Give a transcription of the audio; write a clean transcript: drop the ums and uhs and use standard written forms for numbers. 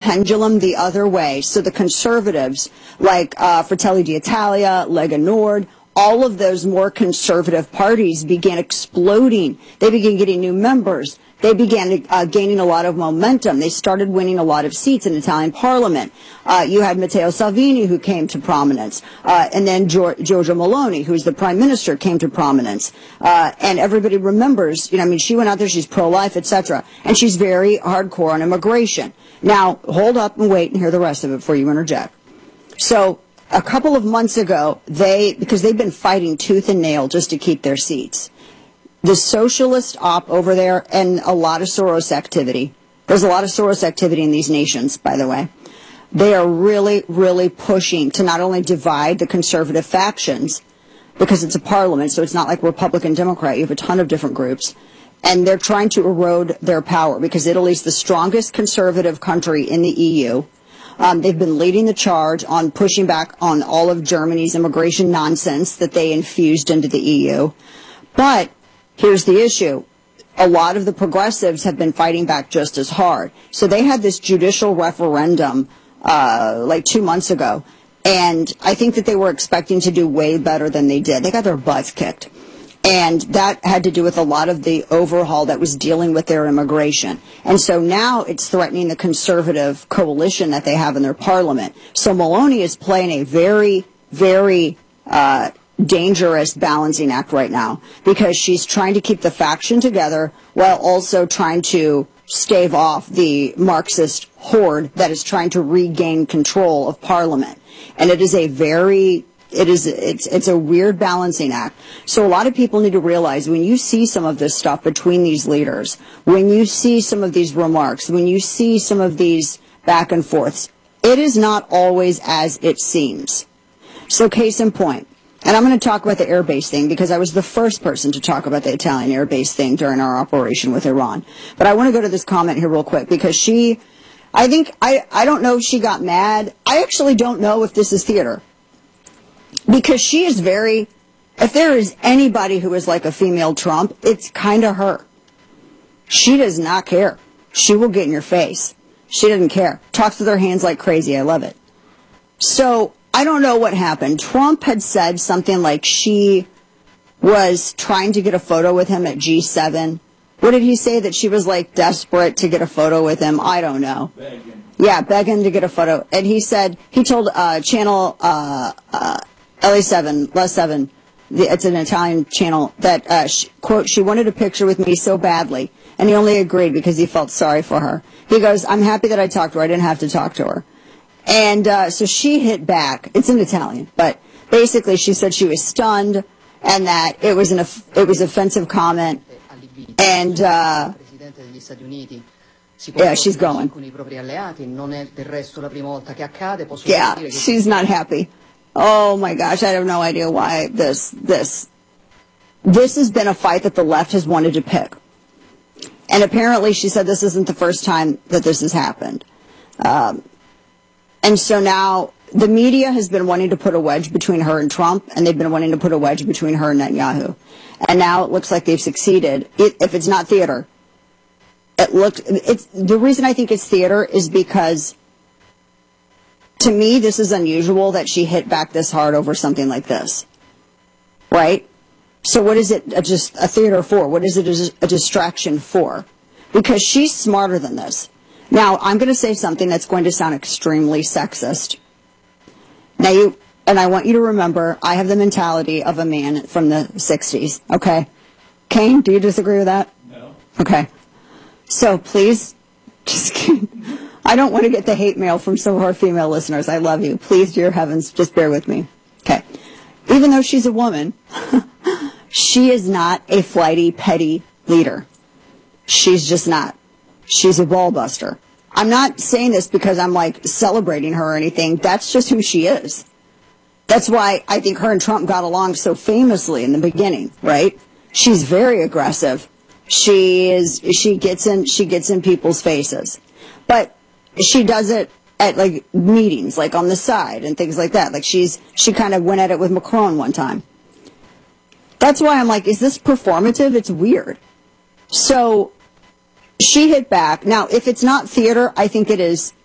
pendulum the other way. So the conservatives, like Fratelli d'Italia, Lega Nord, all of those more conservative parties began exploding. They began getting new members. They began gaining a lot of momentum. They started winning a lot of seats in Italian parliament. You had Matteo Salvini, who came to prominence, and then Giorgia Meloni, who's the prime minister, came to prominence. And everybody remembers, I mean, she went out there, she's pro-life, etc., and she's very hardcore on immigration. Now, hold up and wait and hear the rest of it before you interject. So, a couple of months ago, because they've been fighting tooth and nail just to keep their seats, the socialist op over there, and a lot of Soros activity. There's a lot of Soros activity in these nations, by the way. They are really, really pushing to not only divide the conservative factions, because it's a parliament, so it's not like Republican, Democrat. You have a ton of different groups. And they're trying to erode their power, because Italy's the strongest conservative country in the EU. They've been leading the charge on pushing back on all of Germany's immigration nonsense that they infused into the EU. But here's the issue. A lot of the progressives have been fighting back just as hard. So they had this judicial referendum like 2 months ago, and I think that they were expecting to do way better than they did. They got their butts kicked. And that had to do with a lot of the overhaul that was dealing with their immigration. And so now it's threatening the conservative coalition that they have in their parliament. So Meloni is playing a very, very dangerous balancing act right now, because she's trying to keep the faction together while also trying to stave off the Marxist horde that is trying to regain control of parliament. And it is a very... It's a weird balancing act. So a lot of people need to realize, when you see some of this stuff between these leaders, when you see some of these remarks, when you see some of these back and forths, it is not always as it seems. So case in point, and I'm going to talk about the air base thing, because I was the first person to talk about the Italian air base thing during our operation with Iran. But I want to go to this comment here real quick, because I don't know if she got mad. I actually don't know if this is theater. Because she is if there is anybody who is like a female Trump, it's kind of her. She does not care. She will get in your face. She doesn't care. Talks with her hands like crazy. I love it. So, I don't know what happened. Trump had said something like she was trying to get a photo with him at G7. What did he say? That she was like desperate to get a photo with him? I don't know. Begging. Yeah, begging to get a photo. And he told channel LA7, Les 7, it's an Italian channel, that, quote, she wanted a picture with me so badly, and he only agreed because he felt sorry for her. He goes, I'm happy that I talked to her. I didn't have to talk to her. And so she hit back. It's in Italian, but basically she said she was stunned, and that it was offensive comment, and yeah, she's going. Yeah, she's not happy. Oh my gosh, I have no idea why this has been a fight that the left has wanted to pick. And apparently she said this isn't the first time that this has happened. And so now the media has been wanting to put a wedge between her and Trump, and they've been wanting to put a wedge between her and Netanyahu. And now it looks like they've succeeded. If it's not theater, the reason I think it's theater is because, to me, this is unusual that she hit back this hard over something like this, right? So what is it just a theater for? What is it a distraction for? Because she's smarter than this. Now, I'm going to say something that's going to sound extremely sexist. Now, and I want you to remember, I have the mentality of a man from the 60s, okay? Kane, do you disagree with that? No. Okay. So please, just kidding. I don't want to get the hate mail from some of our female listeners. I love you. Please, dear heavens, just bear with me. Okay. Even though she's a woman, she is not a flighty, petty leader. She's just not. She's a ball buster. I'm not saying this because I'm like celebrating her or anything. That's just who she is. That's why I think her and Trump got along so famously in the beginning, right? She's very aggressive. She gets in people's faces. But she does it at like meetings, like on the side and things like that. Like she kind of went at it with Macron one time. That's why I'm like, is this performative? It's weird. So she hit back. Now, if it's not theater, I think it is